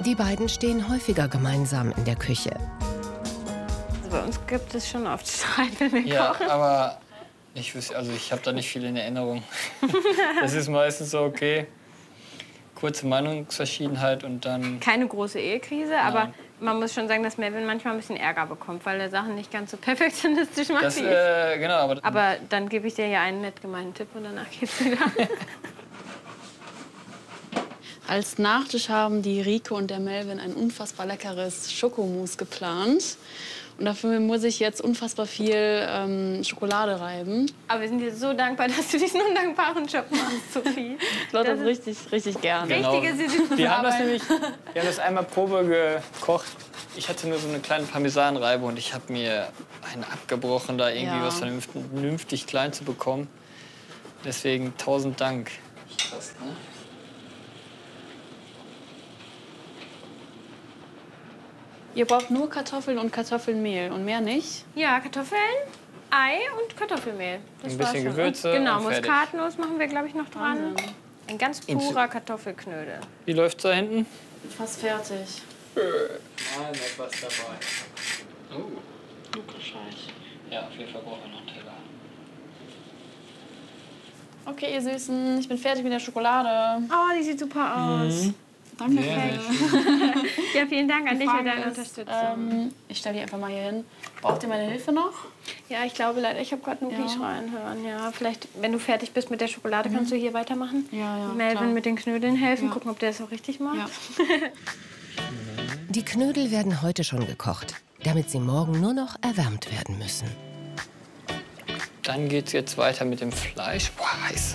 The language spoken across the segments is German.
Die beiden stehen häufiger gemeinsam in der Küche. Also bei uns gibt es schon oft Streit, wenn wir kochen. Ja, aber ich habe da nicht viel in Erinnerung. Das ist meistens so, okay, kurze Meinungsverschiedenheit und dann... Keine große Ehekrise, aber man muss schon sagen, dass Melvin manchmal ein bisschen Ärger bekommt, weil er Sachen nicht ganz so perfektionistisch macht wie ich. Genau, aber dann gebe ich dir ja einen nett gemeinen Tipp und danach geht's wieder. Als Nachtisch haben die Rike und der Melvin ein unfassbar leckeres Schokomousse geplant. Und dafür muss ich jetzt unfassbar viel Schokolade reiben. Aber wir sind dir so dankbar, dass du diesen undankbaren Job machst, Sophie. Ich mache das richtig, richtig gerne. Richtige Sisyphus-Arbeit. Wir haben das einmal Probe gekocht. Ich hatte nur so eine kleine Parmesanreibe und ich habe mir einen abgebrochen, da irgendwie was vernünftig klein zu bekommen. Deswegen 1000 Dank. Krass, ne? Ihr braucht nur Kartoffeln und Kartoffelmehl und mehr nicht? Ja, Kartoffeln, Ei und Kartoffelmehl. Das ein bisschen war's schon. Gewürze. Genau, und fertig. Muskatnuss machen wir, glaube ich, noch dran. Ein ganz purer Kartoffelknödel. Wie läuft's da hinten? Fast fertig. Nein, etwas dabei. Lukas-Scheiß. Ja, auf jeden Fall brauchen wir noch einen Teller. Okay, ihr Süßen, ich bin fertig mit der Schokolade. Oh, die sieht super aus. Danke. Ja, vielen Dank an dich für deine Unterstützung. Ich stelle die einfach mal hier hin. Braucht ihr meine Hilfe noch? Ja, ich glaube leider, ich habe gerade Nuki schreien hören. Ja, vielleicht, wenn du fertig bist mit der Schokolade, kannst du hier weitermachen. Ja, Melvin klar. mit den Knödeln helfen, gucken, ob der es auch richtig macht. Ja. Die Knödel werden heute schon gekocht, damit sie morgen nur noch erwärmt werden müssen. Dann geht's jetzt weiter mit dem Fleisch. Boah, heiß.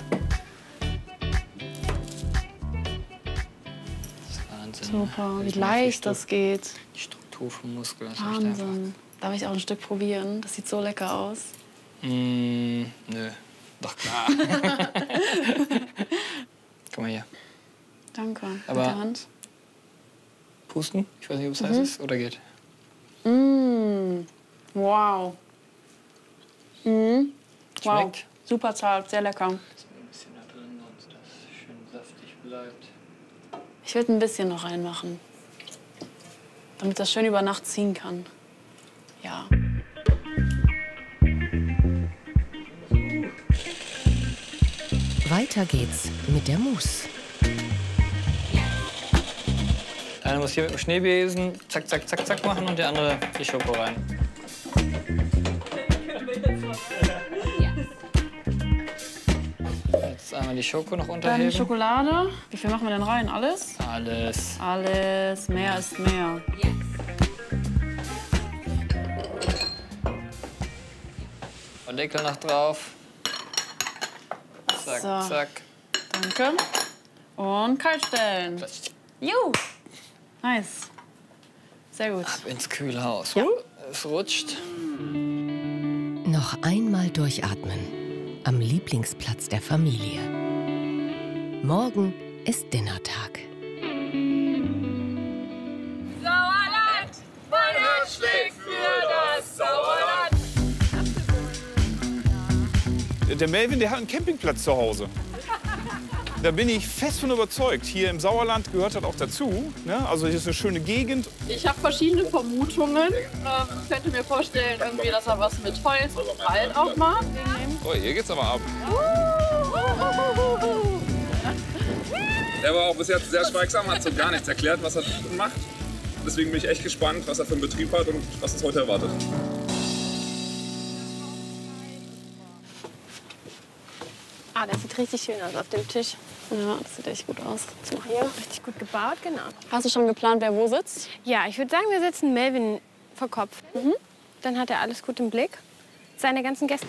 Super, wie leicht das geht. Die Struktur vom Muskel. Das Wahnsinn. Darf ich auch ein Stück probieren? Das sieht so lecker aus. Nö, doch klar. Guck mal hier. Danke. Aber mit der Hand. Pusten? Ich weiß nicht, ob es heiß ist oder geht. Wow. Wow. Schmeckt? Super zart, sehr lecker. Ein bisschen da drin, sonst das schön saftig bleibt. Ich würde ein bisschen noch reinmachen, damit das schön über Nacht ziehen kann. Ja. Weiter geht's mit der Mousse. Einer muss hier mit dem Schneebesen zack, zack, zack, zack machen und der andere die Schoko rein. Jetzt einmal die Schoko noch Dann unterheben. Schokolade. Wie viel machen wir denn rein? Alles? Alles. Alles. Mehr ist mehr. Und Deckel noch drauf. Zack, So. zack. Danke. Und kalt stellen. Juhu. Nice. Sehr gut. Ab ins Kühlhaus. Es rutscht. Noch einmal durchatmen. Am Lieblingsplatz der Familie. Morgen ist Dinnertag. Sauerland, mein Herz schlägt für das Sauerland. Der Melvin, der hat einen Campingplatz zu Hause. Da bin ich fest von überzeugt. Hier im Sauerland gehört das auch dazu. Ne? Also hier ist eine schöne Gegend. Ich habe verschiedene Vermutungen. Ich könnte mir vorstellen, irgendwie, dass er was mit Holz und Wald auch macht. Oh, hier geht's aber ab. Er war auch bis jetzt sehr schweigsam, hat so gar nichts erklärt, was er macht. Deswegen bin ich echt gespannt, was er für einen Betrieb hat und was uns heute erwartet. Ah, das sieht richtig schön aus auf dem Tisch. Ja, das sieht echt gut aus. Hier, richtig gut gebaut, genau. Hast du schon geplant, wer wo sitzt? Ja, ich würde sagen, wir setzen Melvin vor Kopf. Dann hat er alles gut im Blick. Seine ganzen Gäste.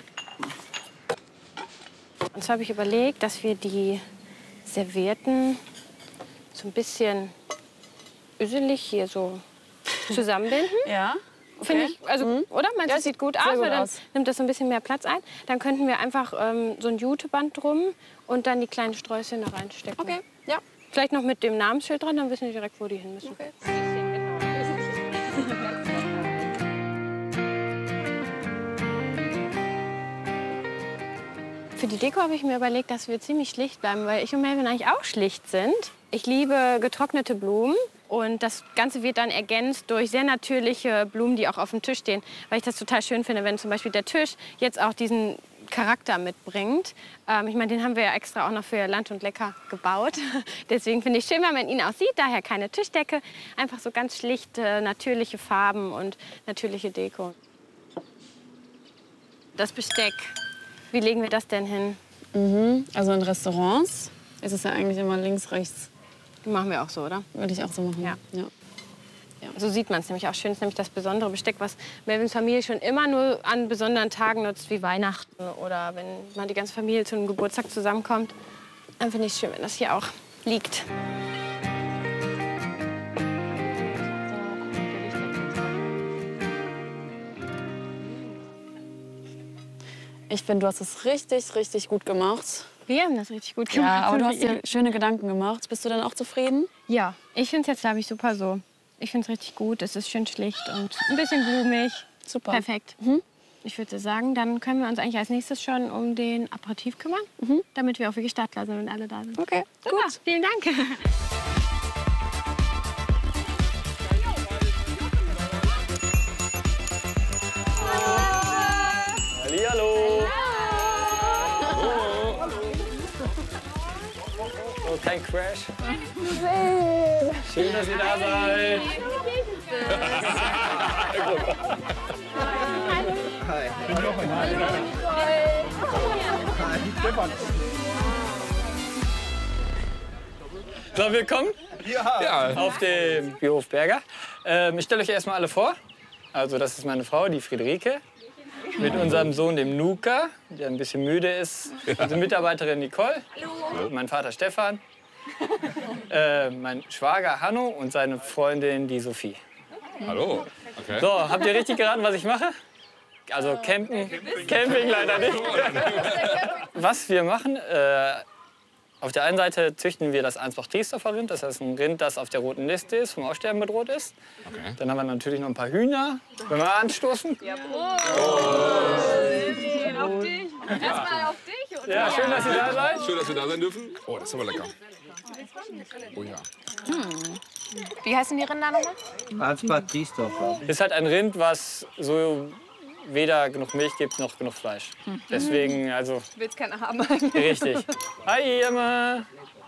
Und zwar habe ich überlegt, dass wir die Servietten so ein bisschen öselig hier so zusammenbinden. Ja. Finde ich, also, oder? Meinst du, das sieht gut aus? gut Weil dann aus. nimmt das so ein bisschen mehr Platz ein. Dann könnten wir einfach so ein Juteband drum und dann die kleinen Sträußchen da reinstecken. Okay, ja. Vielleicht noch mit dem Namensschild dran, dann wissen die direkt, wo die hin müssen. Okay. Für die Deko habe ich mir überlegt, dass wir ziemlich schlicht bleiben, weil ich und Melvin eigentlich auch schlicht sind. Ich liebe getrocknete Blumen Und das Ganze wird dann ergänzt durch sehr natürliche Blumen, die auch auf dem Tisch stehen. Weil ich das total schön finde, wenn zum Beispiel der Tisch jetzt auch diesen Charakter mitbringt. Ich meine, den haben wir ja extra auch noch für Land und Lecker gebaut. Deswegen finde ich schön, wenn man ihn auch sieht. Daher keine Tischdecke. Einfach so ganz schlichte, natürliche Farben und natürliche Deko. Das Besteck, wie legen wir das denn hin? Also in Restaurants ist es ja eigentlich immer links, rechts. Machen wir auch so, oder? Würde ich auch so machen. Ja. Ja. So sieht man es nämlich auch schön. Das ist nämlich das besondere Besteck, was Melvins Familie schon immer nur an besonderen Tagen nutzt, wie Weihnachten oder wenn mal die ganze Familie zu einem Geburtstag zusammenkommt. Dann finde ich es schön, wenn das hier auch liegt. Ich finde, du hast es richtig, richtig gut gemacht. Wir haben das richtig gut gemacht. Ja, aber du hast dir schöne Gedanken gemacht. Bist du dann auch zufrieden? Ja, ich finde es jetzt, glaube ich, super so. Ich finde es richtig gut. Es ist schön schlicht und ein bisschen blumig. Super. Perfekt. Ich würde sagen, dann können wir uns eigentlich als nächstes schon um den Aperitif kümmern, damit wir auch wirklich startklar sind und alle da sind. Okay, Super, gut. vielen Dank. Hallihallo. Oh, kein Crash. Schön, dass ihr da seid. So, willkommen auf dem Biohof Berger. Ich stelle euch erstmal alle vor. Also das ist meine Frau, die Friederike, mit unserem Sohn, dem Luca, der ein bisschen müde ist. Unsere Mitarbeiterin Nicole, mein Vater Stefan, mein Schwager Hanno und seine Freundin, die Sophie. Hallo. Okay. So, habt ihr richtig geraten, was ich mache? Also Camping leider nicht. Was wir machen, auf der einen Seite züchten wir das Ansbach-Triesdorfer Rind, das heißt ein Rind, das auf der roten Liste ist, vom Aussterben bedroht ist. Okay. Dann haben wir natürlich noch ein paar Hühner. Wenn wir anstoßen. Jawohl. Auf dich. Erstmal auf dich. Und Ja, schön, dass ihr da seid. Schön, dass wir da sein dürfen. Oh, das ist aber lecker. Oh ja. Wie heißen die Rinder nochmal? Ansbach-Triesdorfer. Ist halt ein Rind, was so weder genug Milch gibt noch genug Fleisch. Deswegen, also Willst keiner haben. richtig. Hi, Emma.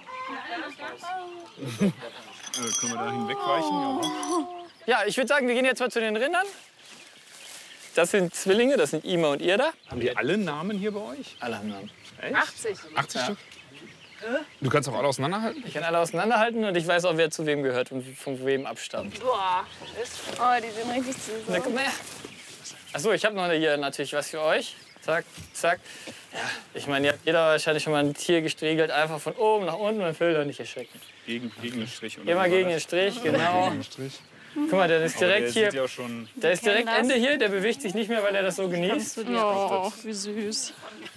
Können wir da hinwegweichen? Ja, ich würde sagen, wir gehen jetzt mal zu den Rindern. Das sind Zwillinge, das sind Ima und Irda. Haben die alle Namen hier bei euch? Alle haben Namen. 80. 80 Stück? Du kannst auch alle auseinanderhalten? Ich kann alle auseinanderhalten und ich weiß auch, wer zu wem gehört und von wem abstammt. Boah. Oh, die sind richtig süß. Na, komm her. Achso, ich habe noch hier natürlich was für euch. Zack, zack. Ja, ich meine, ihr habt jeder wahrscheinlich schon mal ein Tier gestriegelt, einfach von oben nach unten und will doch nicht erschrecken. Gegen den Strich. Oder Immer wie war gegen den das? Strich, genau. Guck mal, der ist direkt Aber der hier. sieht ja schon Der ist direkt Ende hier, der bewegt sich nicht mehr, weil er das so genießt. Oh, wie süß.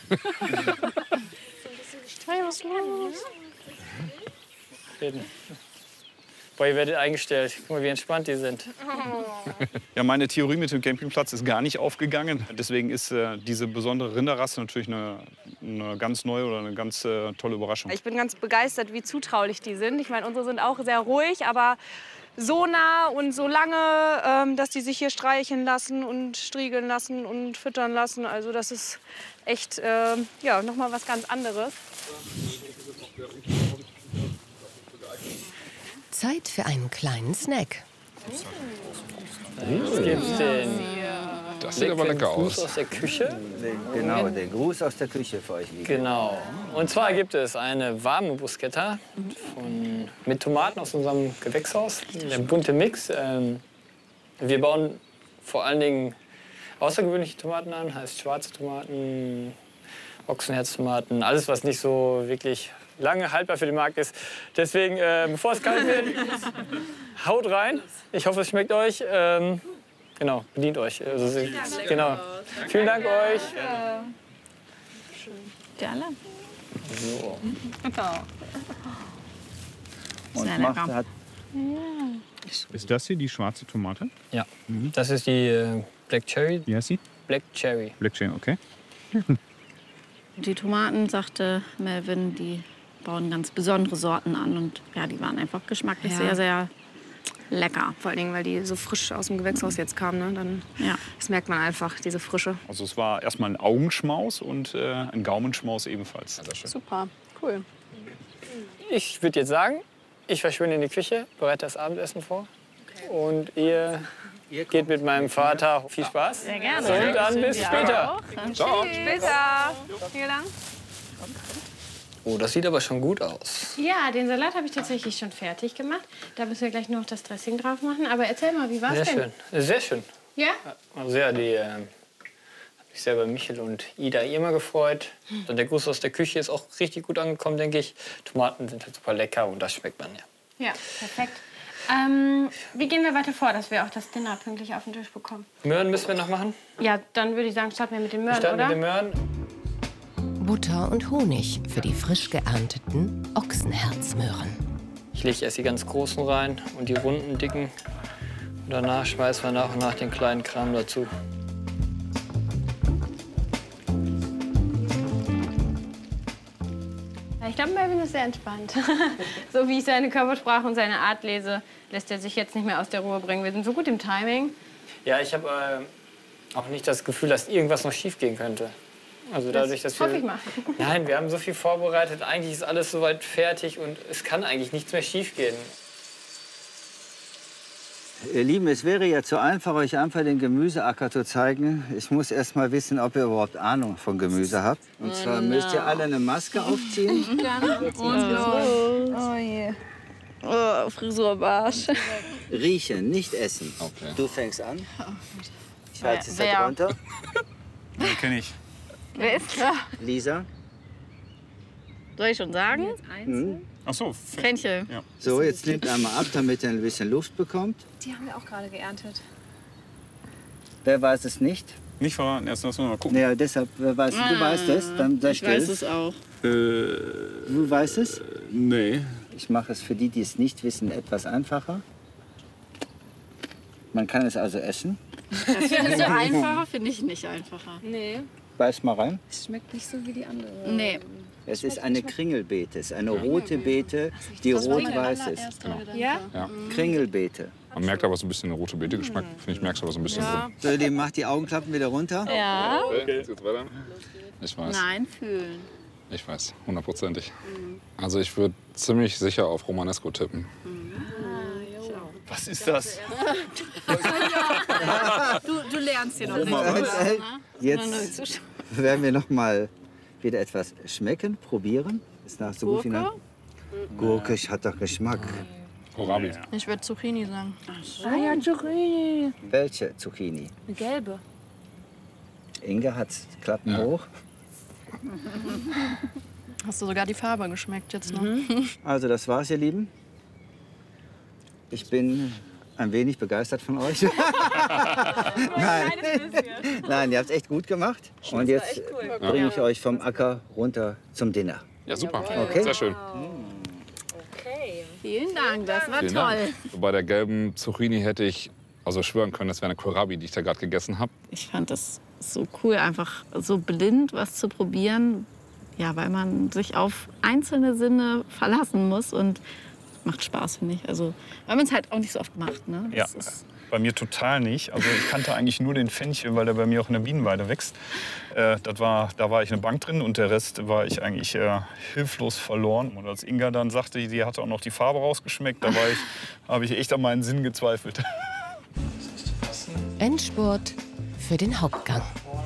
Hey, was ist los? Reden. Boah, ihr werdet eingestellt. Guck mal, wie entspannt die sind. Ja, meine Theorie mit dem Campingplatz ist gar nicht aufgegangen. Deswegen ist diese besondere Rinderrasse natürlich eine ganz neue oder eine ganz tolle Überraschung. Ich bin ganz begeistert, wie zutraulich die sind. Ich meine, unsere sind auch sehr ruhig, aber so nah und so lange, dass die sich hier streicheln lassen und striegeln lassen und füttern lassen. Also das ist echt ja, noch mal was ganz anderes. Zeit für einen kleinen Snack. Jetzt gibt's den Das sieht aber lecker Gruß aus. aus der Küche. Genau, der Gruß aus der Küche für euch lieben. Genau. Und zwar gibt es eine warme Bruschetta mit Tomaten aus unserem Gewächshaus. Der bunte Mix. Wir bauen vor allen Dingen außergewöhnliche Tomaten an, heißt schwarze Tomaten, Ochsenherztomaten, alles, was nicht so wirklich lange haltbar für den Markt ist. Deswegen, bevor es kalt wird, haut rein. Ich hoffe, es schmeckt euch. Genau, bedient euch. Also, genau. Vielen Dank euch. Gerne. So. Und macht, hat Ist das hier die schwarze Tomate? Ja, das ist die Black Cherry. Wie heißt sie? Black Cherry. Black Cherry, okay. Die Tomaten, sagte Melvin, die bauen ganz besondere Sorten an. Und ja, die waren einfach geschmacklich sehr, sehr lecker. Vor allen Dingen, weil die so frisch aus dem Gewächshaus jetzt kamen. Ne? Dann, das merkt man einfach, diese Frische. Also es war erstmal ein Augenschmaus und ein Gaumenschmaus ebenfalls. Super, cool. Ich würde jetzt sagen, ich verschwinde in die Küche, bereite das Abendessen vor. Und ihr geht mit meinem Vater. Viel Spaß. Sehr gerne. Und dann bis später. Ciao. Später. Vielen Dank. Oh, das sieht aber schon gut aus. Ja, den Salat habe ich tatsächlich schon fertig gemacht. Da müssen wir gleich nur noch das Dressing drauf machen. Aber erzähl mal, wie war's Sehr denn? schön. Sehr schön. Ja? Also ja, die habe ich selber Michel und Ida immer gefreut. Und der Gruß aus der Küche ist auch richtig gut angekommen, denke ich. Tomaten sind halt super lecker und das schmeckt man ja. Ja, perfekt. Wie gehen wir weiter vor, dass wir auch das Dinner pünktlich auf den Tisch bekommen? Möhren müssen wir noch machen. Ja, dann würde ich sagen, starten wir mit den Wir Möhren, starten oder? mit den Möhren. Butter und Honig für die frisch geernteten Ochsenherzmöhren. Ich lege erst die ganz großen rein und die runden, dicken. Und danach schmeißen wir nach und nach den kleinen Kram dazu. Ich glaube, Melvin ist sehr entspannt. So wie ich seine Körpersprache und seine Art lese, lässt er sich jetzt nicht mehr aus der Ruhe bringen. Wir sind so gut im Timing. Ja, ich habe auch nicht das Gefühl, dass irgendwas noch schief gehen könnte. Also dadurch, dass hoffe ich mal. Nein, wir haben so viel vorbereitet. Eigentlich ist alles soweit fertig und es kann eigentlich nichts mehr schief gehen. Ihr Lieben, es wäre ja zu einfach, euch einfach den Gemüseacker zu zeigen. Ich muss erst mal wissen, ob ihr überhaupt Ahnung von Gemüse habt. Und zwar müsst ihr alle eine Maske aufziehen. Und los. Oh je. Oh, Frisurbarsch. Riechen, nicht essen. Okay. Du fängst an. Ich halte es da drunter. Den kenne ich. Wer ist klar? Lisa. Soll ich schon sagen? Ach so. Fenchel. Ja. So, jetzt nehmt einmal ab, damit ihr ein bisschen Luft bekommt. Die haben wir auch gerade geerntet. Wer weiß es nicht? Nicht verraten, erst müssen wir mal gucken. Naja, deshalb, du weißt es, dann sei still. Ich weiß es auch. Du weißt es? Nee. Ich mache es für die, die es nicht wissen, etwas einfacher. Man kann es also essen. Findest du einfacher? Finde ich nicht einfacher. Nee, Beiß mal rein. es schmeckt nicht so wie die andere. Nee. Es ist eine Kringelbeete. Es ist eine rote Beete, die rot-weiß ist. Ja? Kringelbeete. Man merkt aber so ein bisschen den rote Beete-Geschmack. Finde ich, merkst du aber so ein bisschen drin. So, die macht die Augenklappen wieder runter. Ja. Okay, geht's weiter? Ich weiß. Nein, fühlen. Ich weiß, hundertprozentig. Also ich würde ziemlich sicher auf Romanesco tippen. Was ist das? Du lernst hier noch nicht. Jetzt werden wir noch mal wieder etwas schmecken, probieren. Ist nach so gut wie nach Gurke hat doch Geschmack. Kohlrabi. Ich würde Zucchini sagen. Ah ja, Zucchini. Welche Zucchini? Eine gelbe. Inge hat Klappen hoch. Hast du sogar die Farbe geschmeckt jetzt noch? Also das war's, ihr Lieben. Ich bin ein wenig begeistert von euch. Nein, ihr habt es echt gut gemacht. Und jetzt bringe ich euch vom Acker runter zum Dinner. Ja, super. Okay. Sehr schön. Vielen Dank, das war Vielen toll. Dank. Bei der gelben Zucchini hätte ich also schwören können, das wäre eine Kohlrabi, die ich da gerade gegessen habe. Ich fand das so cool, einfach so blind was zu probieren. Ja, weil man sich auf einzelne Sinne verlassen muss und macht Spaß, finde ich. Also, weil man es halt auch nicht so oft macht. Ne? Ja, bei mir total nicht. Also ich kannte eigentlich nur den Fenchel, weil der bei mir auch in der Bienenweide wächst. Da war ich eine Bank drin und der Rest war ich eigentlich hilflos verloren. Und als Inga dann sagte, die hatte auch noch die Farbe rausgeschmeckt, da habe ich echt an meinen Sinn gezweifelt. Endspurt für den Hauptgang.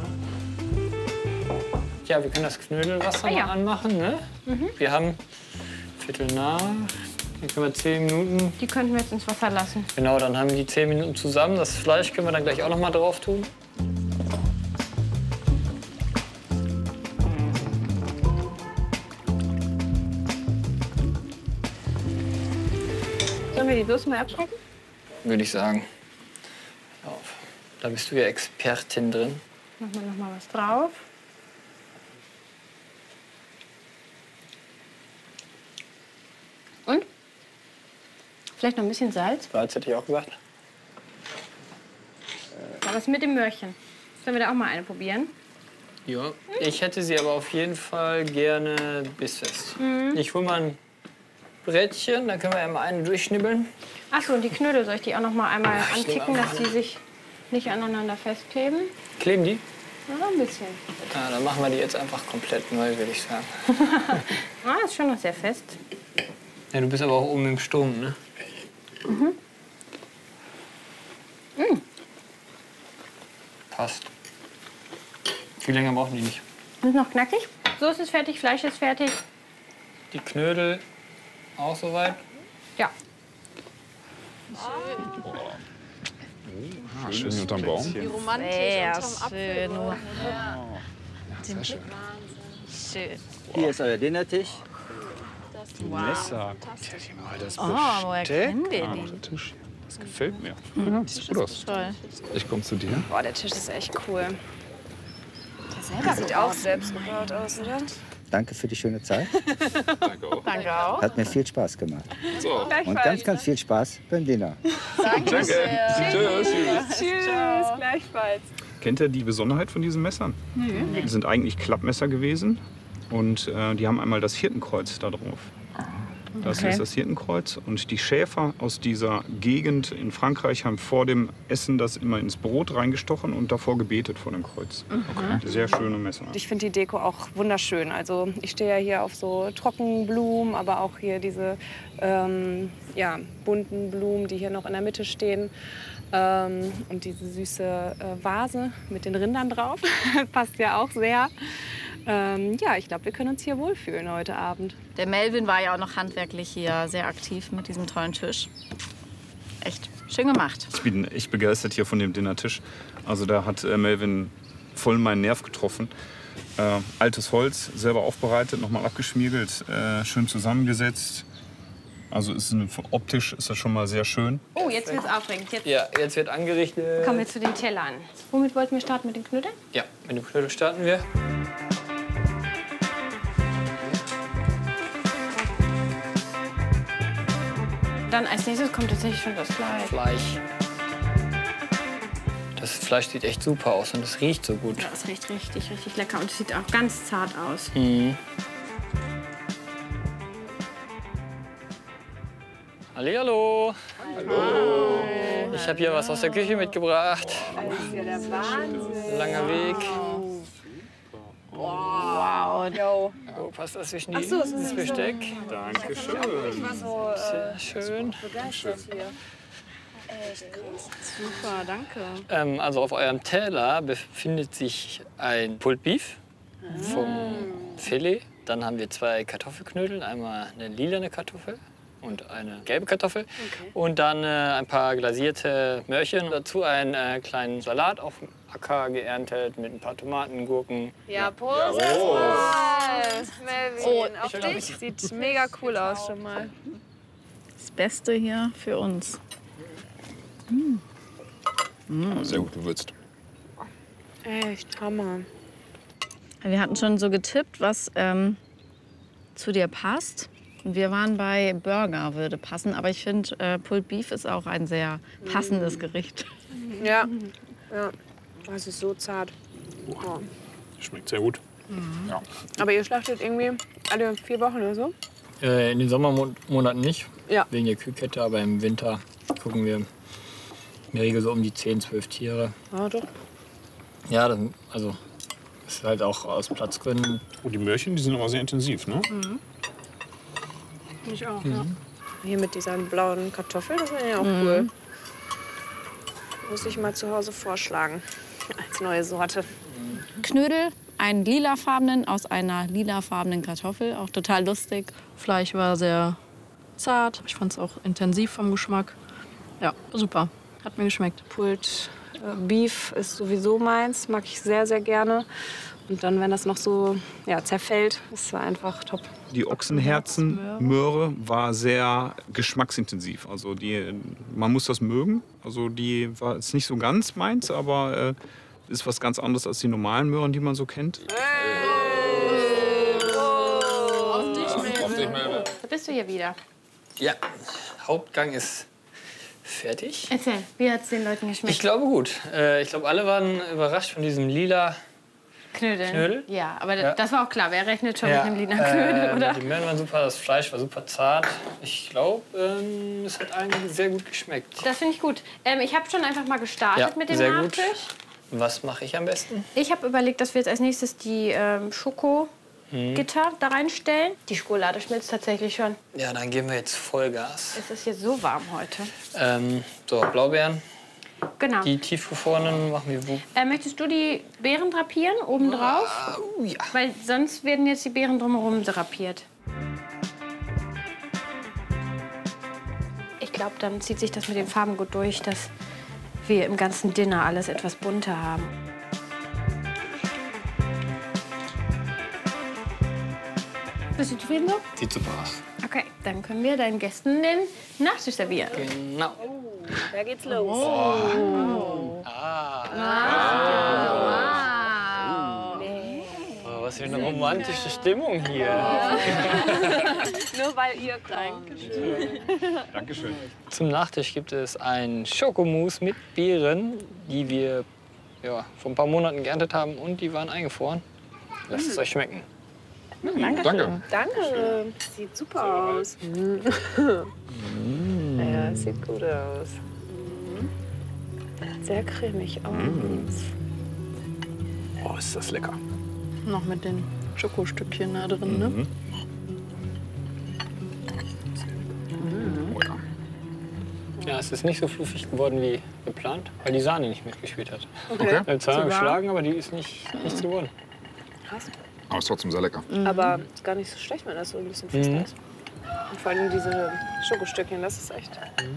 Ja, wir können das Knödelwasser mal anmachen. Ne? Wir haben Viertel nach. Dann können wir 10 Minuten. Die könnten wir jetzt ins Wasser lassen. Genau, dann haben wir die 10 Minuten zusammen. Das Fleisch können wir dann gleich auch noch mal drauf tun. Sollen wir die Soße mal abschmecken? Würde ich sagen. Auf. Da bist du ja Expertin drin. Machen wir noch mal was drauf. Und? Vielleicht noch ein bisschen Salz. Salz hätte ich auch gesagt. Aber was mit dem Möhrchen? Sollen wir da auch mal eine probieren? Ja. Ich hätte sie aber auf jeden Fall gerne bissfest. Ich hol mal Brätchen. Da können wir einmal eine durchschnibbeln. Achso, und die Knödel soll ich die auch noch mal einmal Ich nehme anticken, einfach dass die sich nicht aneinander festkleben? Kleben die? Ja, ein bisschen. Ja, dann machen wir die jetzt einfach komplett neu, würde ich sagen. Ist schon noch sehr fest. Ja, du bist aber auch oben im Sturm, ne? Mhm. Passt. Viel länger brauchen die nicht. Ist noch knackig? So ist es fertig, Fleisch ist fertig. Die Knödel auch soweit? Ja. Schön unterm Baum. Die Romantik sehr unterm Apfel. schön. Ja. Sehr schön. Schön. Hier ist euer Dinnertisch. Messer. Das woher kennen wir die? Der Tisch hier. Das gefällt mir. Mhm. Sieht gut aus. Toll. Ich komme zu dir. Boah, der Tisch ist echt cool. Der sieht auch selbst gebaut aus, oder? Danke für die schöne Zeit. Danke auch. Danke auch. Hat mir viel Spaß gemacht. So. Und ganz, ganz viel Spaß beim Dinner. Danke. Tschüss. Tschüss, gleichfalls. Kennt ihr die Besonderheit von diesen Messern? Die sind eigentlich Klappmesser gewesen und die haben einmal das Hirtenkreuz da drauf. Das Okay. ist das Hirtenkreuz und die Schäfer aus dieser Gegend in Frankreich haben vor dem Essen das immer ins Brot reingestochen und davor gebetet vor dem Kreuz. Sehr schöne Messer. Ich finde die Deko auch wunderschön. Also ich stehe ja hier auf so Trockenblumen, aber auch hier diese bunten Blumen, die hier noch in der Mitte stehen. Und diese süße Vase mit den Rindern drauf passt ja auch sehr. Ich glaube, wir können uns hier wohlfühlen heute Abend. Der Melvin war ja auch noch handwerklich hier sehr aktiv mit diesem tollen Tisch. Echt schön gemacht. Ich bin echt begeistert hier von dem Dinnertisch. Also da hat Melvin voll meinen Nerv getroffen. Altes Holz, selber aufbereitet, nochmal abgeschmiegelt, schön zusammengesetzt. Also optisch ist das schon mal sehr schön. Oh, jetzt wird's aufregend. Jetzt Ja, jetzt wird angerichtet. kommen wir zu den Tellern. Womit wollten wir starten, mit den Knödeln? Ja, mit dem Knödel starten wir. Dann als nächstes kommt tatsächlich schon das Fleisch. Fleisch. Das Fleisch sieht echt super aus und es riecht so gut. Ja, es riecht richtig, richtig lecker und es sieht auch ganz zart aus. Mhm. Hallihallo. Hallo. Ich habe hier was aus der Küche mitgebracht. Das ist ja der Wahnsinn. Langer Weg. Wow. Yo. Oh, passt das zwischen Ach so, es ist das so. Besteck? Dankeschön. Ich war so Sehr schön. begeistert hier. Echt krass. Super, danke. Also auf eurem Teller befindet sich ein Pulled Beef vom Filet. Dann haben wir 2 Kartoffelknödel, einmal eine lilane Kartoffel und eine gelbe Kartoffel. Und dann ein paar glasierte Möhrchen. Dazu einen kleinen Salat auf dem Acker geerntet mit ein paar Tomaten, Gurken. Ja, Prost. Melvin, auf dich. Sieht mega cool aus schon mal. Das Beste hier für uns. Sehr gut gewürzt. Echt Hammer. Wir hatten schon so getippt, was zu dir passt. Und wir waren bei Burger würde passen, aber ich finde, Pulled Beef ist auch ein sehr passendes Gericht. Ja. Es ist so zart. Oh. Schmeckt sehr gut. Ja. Aber ihr schlachtet irgendwie alle 4 Wochen oder so? In den Sommermonaten nicht, Ja. wegen der Kühlkette, aber im Winter gucken wir in der Regel so um die 10, 12 Tiere. Ah, doch. Ja, das ist halt auch aus Platzgründen. Oh, die Möhrchen, die sind aber sehr intensiv, ne? Ich auch, ja. Hier mit dieser blauen Kartoffel, das wäre ja auch cool. Muss ich mal zu Hause vorschlagen. Als neue Sorte. Knödel, einen lilafarbenen aus einer lilafarbenen Kartoffel, auch total lustig. Fleisch war sehr zart. Ich fand es auch intensiv vom Geschmack. Ja, super. Hat mir geschmeckt. Pulled Beef ist sowieso meins, mag ich sehr, sehr gerne. Und dann, wenn das noch so zerfällt, ist es einfach top. Die Ochsenherzenmöhre war sehr geschmacksintensiv. Also man muss das mögen. Also die war jetzt nicht so ganz meins, aber ist was ganz anderes als die normalen Möhren, die man so kennt. Auf dich, Melvin. Da bist du hier wieder. Ja, Hauptgang ist fertig. Erzähl, wie hat es den Leuten geschmeckt? Ich glaube gut. Ich glaube, alle waren überrascht von diesem lila Knödeln. Ja, aber das war auch klar. Wer rechnet schon mit einem Liter Knödel, oder? Die Möhren waren super, das Fleisch war super zart. Ich glaube, es hat allen sehr gut geschmeckt. Das finde ich gut. Ich habe schon einfach mal gestartet mit dem sehr Nachtisch. Gut. Was mache ich am besten? Ich habe überlegt, dass wir jetzt als nächstes die Schokogitter da reinstellen. Die Schokolade schmilzt tatsächlich schon. Ja, dann geben wir jetzt Vollgas. Es ist jetzt so warm heute. So, Blaubeeren. Genau. Die tiefgefrorenen machen wir wo? Möchtest du die Beeren drapieren, obendrauf? Ja. Weil sonst werden jetzt die Beeren drumherum drapiert. Ich glaube, dann zieht sich das mit den Farben gut durch, dass wir im ganzen Dinner alles etwas bunter haben. Bist du zufrieden so? Sieht super aus. Okay, dann können wir deinen Gästen den Nachtisch servieren. Genau. Da geht's los. Oh, was für eine romantische Stimmung hier. Nur weil ihr kommt. Dankeschön. Zum Nachtisch gibt es ein Schokomousse mit Beeren, die wir vor ein paar Monaten geerntet haben und die waren eingefroren. Lasst es euch schmecken. Danke. Danke. Sieht super aus. Ja, sieht gut aus. Sehr cremig aus. Oh, ist das lecker. Noch mit den Schokostückchen da drin, ne? Ja, es ist nicht so fluffig geworden wie geplant, weil die Sahne nicht mitgespielt hat. Okay. Wir haben zweimal geschlagen, aber die ist nichts geworden. Krass. Aber ist trotzdem sehr lecker. Aber ist gar nicht so schlecht, wenn das so ein bisschen fester ist. Und vor allem diese Schokostückchen, das ist echt.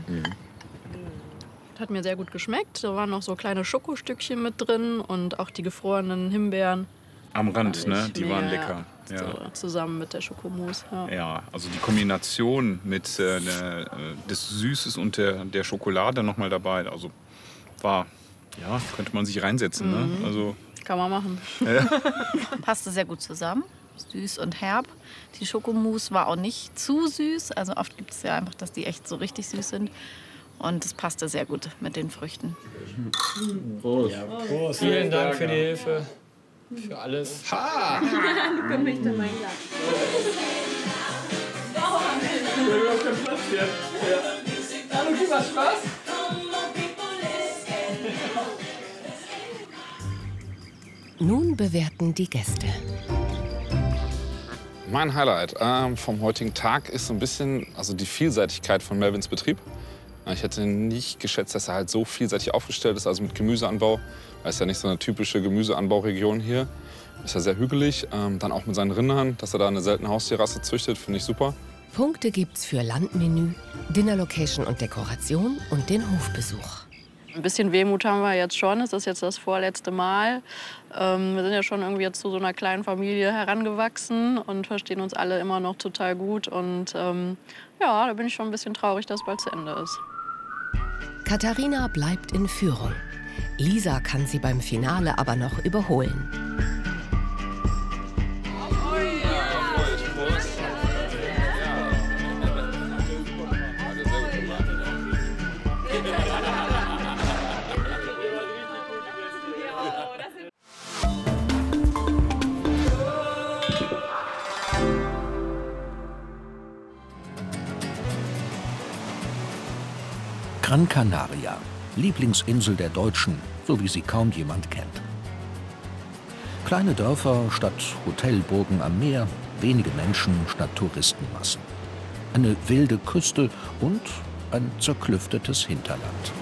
Hat mir sehr gut geschmeckt. Da waren noch so kleine Schokostückchen mit drin und auch die gefrorenen Himbeeren. Am Rand, ne? Die waren mega. lecker. Ja. So, zusammen mit der Schokomousse. Ja. Ja, also die Kombination mit des Süßes und der Schokolade noch mal dabei. Also könnte man sich reinsetzen. Ne? Also, Kann man machen. Passte sehr gut zusammen. Süß und herb. Die Schokomousse war auch nicht zu süß. Also oft gibt es ja einfach, dass die echt so richtig süß sind. Und es passte sehr gut mit den Früchten. Prost. Prost. Vielen Dank für die Hilfe. Für alles. Ha! Bemächte mein Glas. Hallo, gib mal Spaß. Nun bewerten die Gäste. Mein Highlight vom heutigen Tag ist so ein bisschen die Vielseitigkeit von Melvins Betrieb. Ich hätte nicht geschätzt, dass er halt so vielseitig aufgestellt ist, also mit Gemüseanbau. Das ist ja nicht so eine typische Gemüseanbauregion hier. Ist ja sehr hügelig. Dann auch mit seinen Rindern, dass er da eine seltene Haustierrasse züchtet, finde ich super. Punkte gibt's für Landmenü, Dinnerlocation und Dekoration und den Hofbesuch. Ein bisschen Wehmut haben wir jetzt schon. Es ist jetzt das vorletzte Mal. Wir sind ja schon irgendwie jetzt zu so einer kleinen Familie herangewachsen und verstehen uns alle immer noch total gut. Und da bin ich schon ein bisschen traurig, dass es bald zu Ende ist. Katharina bleibt in Führung. Lisa kann sie beim Finale aber noch überholen. Gran Canaria, Lieblingsinsel der Deutschen, so wie sie kaum jemand kennt. Kleine Dörfer statt Hotelburgen am Meer, wenige Menschen statt Touristenmassen. Eine wilde Küste und ein zerklüftetes Hinterland.